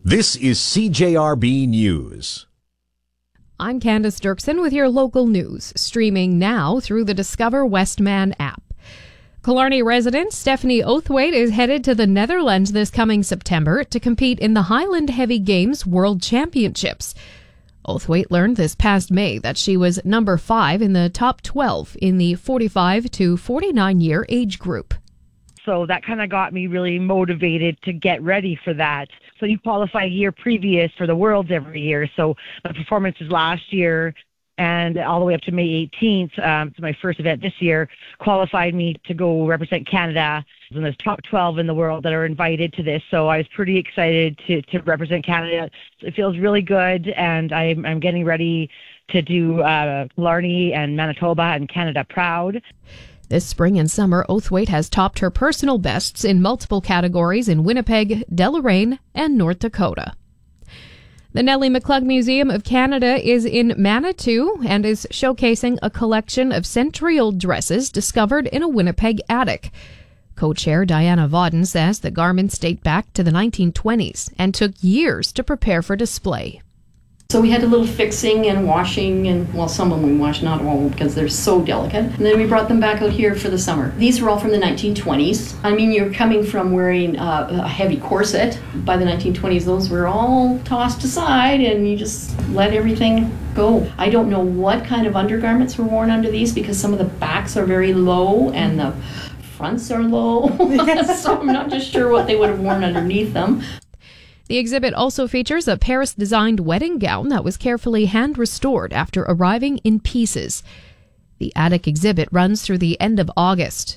This is CJRB News. I'm Candace Dirksen with your local news, streaming now through the Discover Westman app. Killarney resident Stephanie Oathwaite is headed to the Netherlands this coming September to compete in the Highland Heavy Games World Championships. Oathwaite learned this past May that she was number 5 in the top 12 in the 45 to 49-year age group. So that kind of got me really motivated to get ready for that. So you qualify a year previous for the Worlds every year. So my performances last year and all the way up to May 18th, to my first event this year, qualified me to go represent Canada. And there's top 12 in the world that are invited to this. So I was pretty excited to represent Canada. It feels really good, and I'm getting ready to do Killarney and Manitoba and Canada proud. This spring and summer, Oathwaite has topped her personal bests in multiple categories in Winnipeg, Deloraine, and North Dakota. The Nellie McClung Museum of Canada is in Manitou and is showcasing a collection of century-old dresses discovered in a Winnipeg attic. Co-chair Diana Vauden says the garments date back to the 1920s and took years to prepare for display. So we had a little fixing and washing, and well, some of them we washed, not all, because they're so delicate. And then we brought them back out here for the summer. These were all from the 1920s. I mean, you're coming from wearing a heavy corset. By the 1920s, those were all tossed aside, and you just let everything go. I don't know what kind of undergarments were worn under these, because some of the backs are very low and the fronts are low. So I'm not just sure what they would have worn underneath them. The exhibit also features a Paris-designed wedding gown that was carefully hand-restored after arriving in pieces. The attic exhibit runs through the end of August.